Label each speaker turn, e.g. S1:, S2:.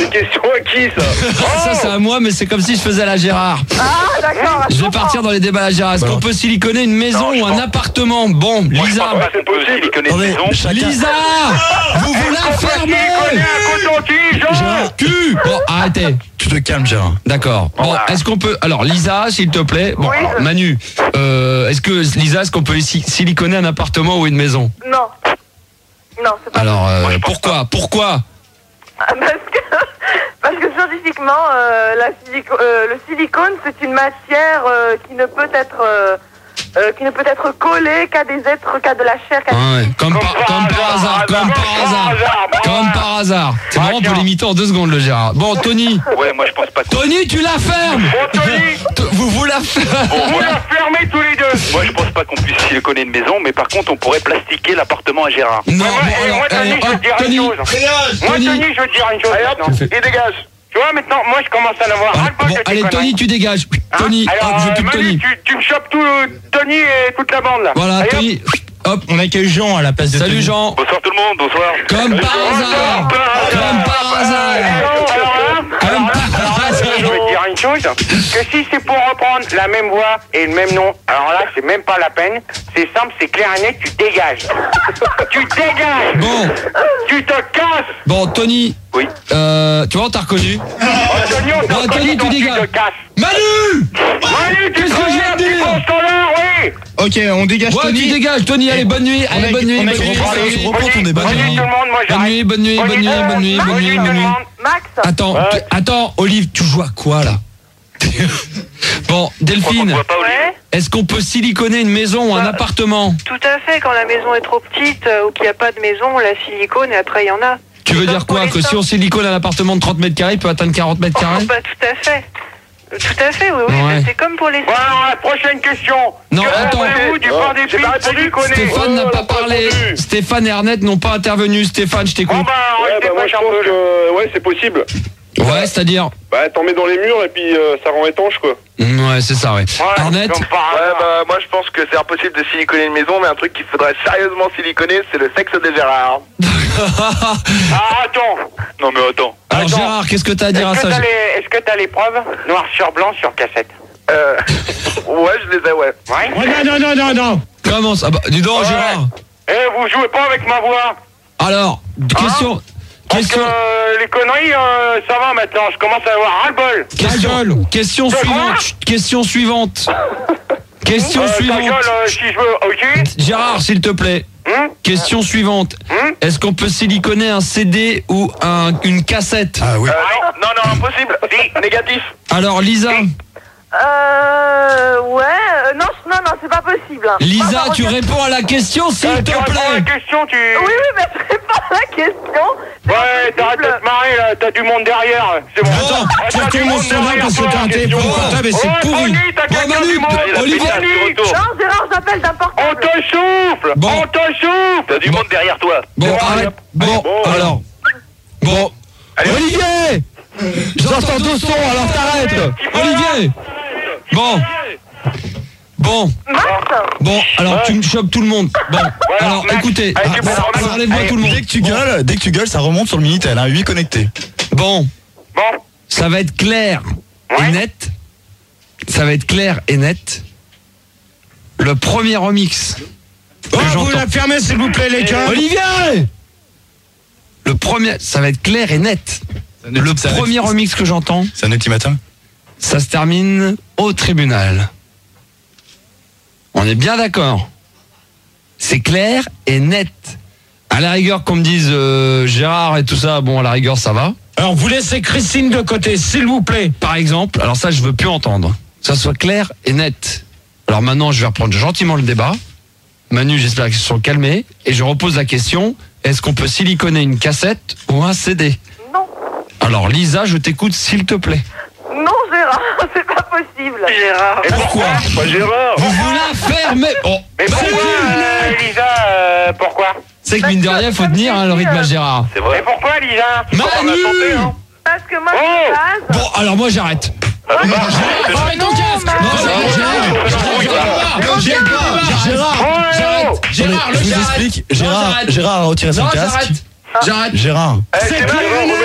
S1: une question à qui ça?
S2: Ça c'est à moi, mais c'est comme si je faisais la Gérard.
S3: Ah, d'accord.
S2: Je vais partir dans les débats à la Gérard. Est-ce qu'on peut siliconer une maison ou un appartement? Bon, Lisa.
S1: C'est possible.
S2: Lisa, vous vous la fermez. Gérard, cul. Bon, arrêtez.
S4: Tu te calmes, Gérard.
S2: D'accord. Bon, est-ce qu'on peut... Alors, Lisa, s'il te plaît. Bon, alors, Manu, est-ce qu'on peut siliconer un appartement ou une maison?
S3: Non. Non, c'est pas
S2: Alors, pourquoi
S3: parce que scientifiquement, le silicone, c'est une matière qui ne peut être collée qu'à de la chair.
S2: Comme par hasard. C'est marrant, on peut l'imiter en 2 secondes, le Gérard. Bon, Tony.
S1: Ouais, moi je pense pas.
S2: Tony, tu la fermes. Vous la fermez.
S1: Vous la fermez tous les deux. Moi je pense pas qu'on puisse siliconer une maison, mais par contre on pourrait plastiquer l'appartement à Gérard.
S2: Non,
S1: moi Tony, je veux te dire une chose. Moi Tony, je veux te dire une chose. Allez hop, il dégage. Tu vois, maintenant, moi je commence à en avoir ras-le-bol de tes
S2: allez,
S1: conneries.
S2: Tony, tu dégages. Tony,
S1: alors,
S2: je veux plus de
S1: Manu,
S2: Tony.
S1: tu me chopes tout Tony et toute la bande là.
S2: Voilà,
S1: Allez,
S2: Tony. Hop.
S4: On accueille Jean à la place de
S2: Salut
S4: Tony.
S2: Jean.
S1: Bonsoir tout le monde, bonsoir.
S2: Comme par hasard.
S1: Je veux te dire une chose, que si c'est pour reprendre la même voix et le même nom, alors là, c'est même pas la peine. C'est simple, c'est clair et net, tu dégages. Tu dégages.
S2: Bon.
S1: Tu te casses.
S2: Bon, Tony.
S1: Oui.
S2: Tu vois, on t'a reconnu. Tony, tu dégages. Manu,
S1: qu'est-ce que j'ai dit? Oui.
S4: Ok, on dégage
S2: ouais,
S4: Tony.
S2: tu dégages, Tony. Allez, bonne nuit. Allez, bonne nuit.
S4: Tu reprends ton débat.
S1: Bonne nuit tout le monde, moi j'arrête.
S2: Bonne nuit.
S3: Max.
S2: Attends, Olive, tu joues à quoi là? Bon, Delphine,
S3: Ouais.
S2: est-ce qu'on peut siliconer une maison ou un appartement?
S5: Tout à fait, quand la maison est trop petite ou qu'il n'y a pas de maison, on la silicone et après il y en a.
S2: Tu veux dire quoi? Que si on silicone un appartement de 30 mètres carrés, il peut atteindre 40 mètres carrés?
S5: Bah tout à fait. Tout à fait, oui.
S2: Ouais.
S5: C'est comme pour les...
S1: Bon, alors, la prochaine question.
S2: Non, attends.
S1: Pensez-vous du pain des filles siliconé?
S2: Stéphane n'a pas parlé. Stéphane et Arnett n'ont pas intervenu. Stéphane, je t'écoute.
S1: Bon bah,
S6: moi je pense que ouais, c'est possible.
S2: Ouais, c'est-à-dire?
S6: Bah t'en mets dans les murs et puis ça rend étanche quoi.
S2: Ouais, c'est ça, ouais. Arnett?
S1: comme par
S7: Ouais,
S1: hasard.
S7: bah moi je pense que c'est impossible de siliconer une maison, mais un truc qu'il faudrait sérieusement siliconer, c'est le sexe de Gérard.
S1: Ah, attends.
S7: Non mais attends.
S2: Alors Gérard, qu'est-ce que t'as à dire à ça?
S1: Est-ce que t'as les preuves noir sur blanc sur cassette?
S7: Ouais, je les ai, ouais.
S1: Ouais.
S4: Non.
S2: Comment ça? Bah, dis donc,
S1: Ouais.
S2: Gérard.
S1: Vous jouez pas avec ma voix.
S2: Alors, question.
S1: Parce que les conneries, ça va maintenant. Je commence à avoir ras-le-bol.
S2: Question suivante. Question suivante. Question
S1: Ta
S2: suivante.
S1: gueule, si je veux, ok?
S2: Gérard, s'il te plaît. Question suivante. Est-ce qu'on peut siliconer un CD ou une cassette?
S4: Ah oui.
S7: Non, impossible. Si, négatif.
S2: Alors, Lisa.
S3: Non, c'est pas possible.
S2: Lisa, tu réponds à la question, s'il te
S1: Tu réponds à la
S2: plaît.
S1: question, tu...
S3: Oui, mais je réponds à la question.
S1: Ouais, t'arrêtes de te marrer, là. T'as du monde derrière. C'est bon.
S4: Attends, tu
S1: T'as du
S4: retournes mon
S1: monde
S4: standard
S1: derrière,
S4: parce que
S1: toi.
S4: t'as un téléphone portable et c'est pourri.
S1: Tony, t'as quelqu'un du monde.
S2: Olivier.
S1: Tony,
S3: Non, Gérard, j'appelle d'un
S1: on
S3: portable.
S1: te souffle.
S2: Bon.
S1: On te souffle.
S7: T'as du monde derrière toi.
S2: Bon, arrête. Bon, alors. Bon. Olivier! J'entends 2 sons, alors t'arrêtes. Olivier! Bon, alors tu me chopes tout le monde. Bon, alors
S1: Max,
S2: écoutez,
S1: allez,
S2: enlève-moi tout le monde.
S4: Dès que tu gueules, ça remonte sur le Minitel, 8 connectés.
S2: Bon,
S1: Bon.
S2: ça va être clair et net. Ça va être clair et net. Le premier remix.
S4: Oh,
S2: que
S4: vous
S2: j'entends.
S4: la fermez s'il vous plaît les gars.
S2: Olivier! Le premier, ça va être clair et net. Le premier remix que j'entends,
S4: C'est un petit matin.
S2: ça se termine au tribunal. On est bien d'accord. C'est clair et net. À la rigueur, qu'on me dise Gérard et tout ça, bon, à la rigueur, ça va.
S4: Alors vous laissez Christine de côté, s'il vous plaît.
S2: Par exemple, alors ça, je veux plus entendre. Que ça soit clair et net. Alors maintenant, je vais reprendre gentiment le débat. Manu, j'espère qu'ils se sont calmés. Et je repose la question, est-ce qu'on peut siliconer une cassette ou un CD?
S3: Non.
S2: Alors Lisa, je t'écoute s'il te plaît.
S3: Non, Gérard, c'est pas possible.
S5: Gérard.
S1: Et pourquoi?
S6: Pas Gérard.
S2: Vous la fermez. Oh.
S1: Mais pourquoi, Lisa, pourquoi?
S2: C'est que mine de rien, faut tenir le rythme à Gérard.
S7: C'est
S1: Mais
S7: vrai.
S1: pourquoi, Lisa?
S2: Manu!
S3: Parce que moi,
S1: Oh.
S3: je passe.
S2: Bon, alors moi j'arrête.
S4: Remets ton casque.
S2: Non, Gérard,
S4: Je vous explique, Gérard a retiré son
S2: non,
S4: casque.
S2: j'arrête.
S4: Gérard.
S1: C'est clair.